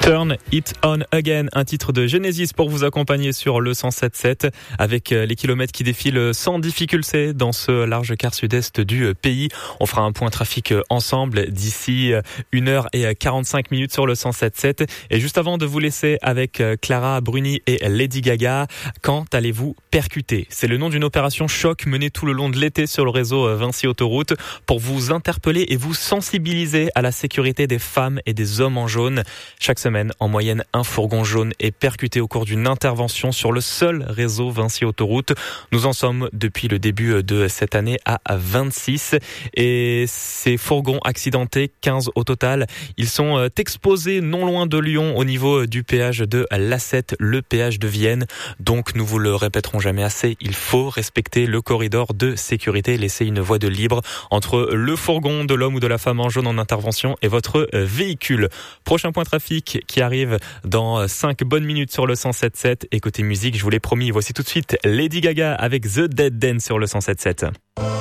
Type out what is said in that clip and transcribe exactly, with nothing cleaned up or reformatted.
Turn It On Again, un titre de Genesis pour vous accompagner sur le cent sept virgule sept avec les kilomètres qui défilent sans difficulté dans ce large quart sud-est du pays. On fera un point trafic ensemble d'ici une heure et quarante-cinq minutes sur le cent sept virgule sept. Et juste avant de vous laisser avec Clara Bruni et Lady Gaga, quand allez-vous percuter? C'est le nom d'une opération choc menée tout le long de l'été sur le réseau Vinci Autoroute pour vous interpeller et vous sensibiliser à la sécurité des femmes et des hommes en jaune. Chaque semaine, en moyenne, un fourgon jaune est percuté au cours d'une intervention sur le seul réseau Vinci Autoroute. Nous en sommes depuis le début de cette année à vingt-six. Et ces fourgons accidentés, quinze au total, ils sont exposés non loin de Lyon au niveau du péage de l'A sept, le péage de Vienne. Donc nous vous le répéterons jamais assez, il faut respecter le corridor de sécurité, laisser une voie de libre entre le fourgon de l'homme ou de la femme en jaune en intervention et votre véhicule. Prochain point trafic qui arrive dans cinq bonnes minutes sur le cent sept virgule sept. Et côté musique, je vous l'ai promis, voici tout de suite Lady Gaga avec The Dead Dance sur le cent sept virgule sept.